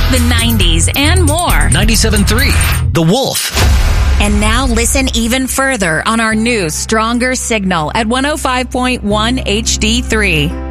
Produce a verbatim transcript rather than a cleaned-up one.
the nineties, and more. ninety-seven point three, The Wolf. And now listen even further on our new, stronger signal at one oh five point one H D three.